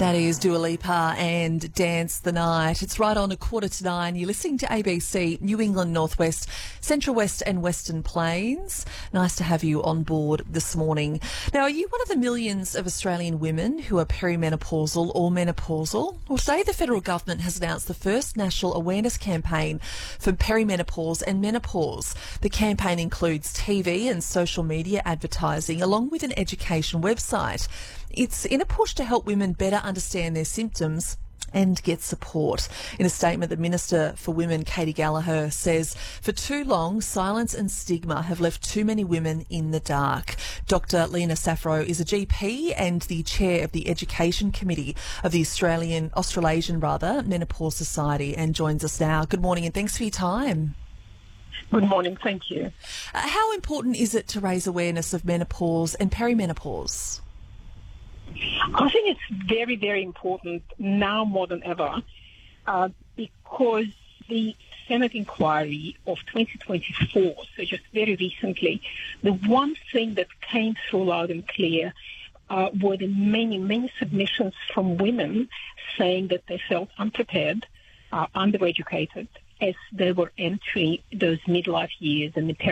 That is Dua Lipa and Dance the Night. It's right on 8:45. You're listening to ABC, New England Northwest, Central West and Western Plains. Nice to have you on board this morning. Now, are you one of the millions of Australian women who are perimenopausal or menopausal? Well, today the federal government has announced the first national awareness campaign for perimenopause and menopause. The campaign includes TV and social media advertising along with an education website. It's in a push to help women better understand their symptoms and get support. In a statement, the Minister for Women, Katie Gallagher, says, for too long, silence and stigma have left too many women in the dark. Dr. Lena Safro is a GP and the chair of the Education Committee of the Australasian Menopause Society and joins us now. Good morning and thanks for your time. Good morning, thank you. How important is it to raise awareness of menopause and perimenopause? I think it's very, very important now more than ever because the Senate inquiry of 2024, so just very recently, the one thing that came through loud and clear were the many, many submissions from women saying that they felt unprepared, undereducated, as they were entering those midlife years and the